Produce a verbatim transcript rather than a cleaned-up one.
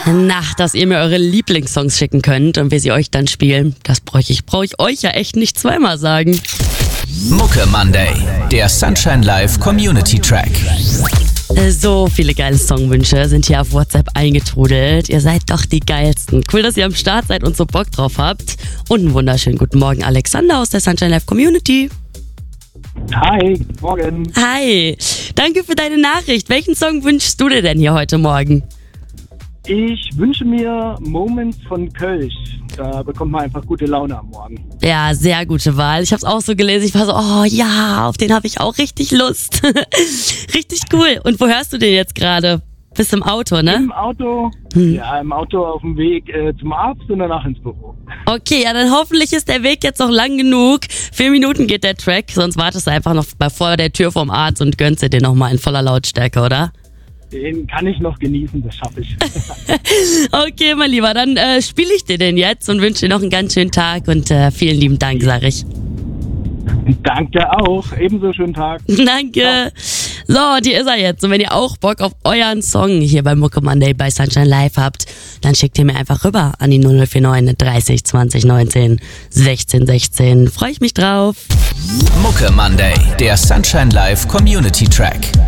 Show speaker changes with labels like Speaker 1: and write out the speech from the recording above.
Speaker 1: Na, dass ihr mir eure Lieblingssongs schicken könnt und wir sie euch dann spielen, das bräuchte ich, brauche ich euch ja echt nicht zweimal sagen.
Speaker 2: Mucke Monday, der Sunshine Live Community Track.
Speaker 1: So viele geile Songwünsche sind hier auf WhatsApp eingetrudelt. Ihr seid doch die Geilsten. Cool, dass ihr am Start seid und so Bock drauf habt. Und einen wunderschönen guten Morgen, Alexander aus der Sunshine Live Community.
Speaker 3: Hi, guten Morgen.
Speaker 1: Hi, danke für deine Nachricht. Welchen Song wünschst du dir denn hier heute Morgen?
Speaker 3: Ich wünsche mir Moments von Kölsch. Da bekommt man einfach gute Laune am Morgen.
Speaker 1: Ja, sehr gute Wahl. Ich habe es auch so gelesen. Ich war so, oh ja, auf den habe ich auch richtig Lust. Richtig cool. Und wo hörst du den jetzt gerade? Bist im Auto, ne?
Speaker 3: Im Auto, hm. ja, im Auto auf dem Weg äh, zum Arzt und danach ins Büro.
Speaker 1: Okay, ja, dann hoffentlich ist der Weg jetzt noch lang genug. Vier Minuten geht der Track, sonst wartest du einfach noch vor der Tür vom Arzt und gönnst dir den nochmal in voller Lautstärke, oder?
Speaker 3: Den kann ich noch genießen, das schaffe ich.
Speaker 1: Okay, mein Lieber, dann äh, spiele ich dir den jetzt und wünsche dir noch einen ganz schönen Tag und äh, vielen lieben Dank, sag ich.
Speaker 3: Danke auch, ebenso schönen Tag.
Speaker 1: Danke. So, und hier ist er jetzt. Und wenn ihr auch Bock auf euren Song hier bei Mucke Monday bei Sunshine Live habt, dann schickt ihr mir einfach rüber an die null null vier neun dreißig zwanzig neunzehn sechzehn sechzehn. Freue ich mich drauf.
Speaker 2: Mucke Monday, der Sunshine Live Community Track.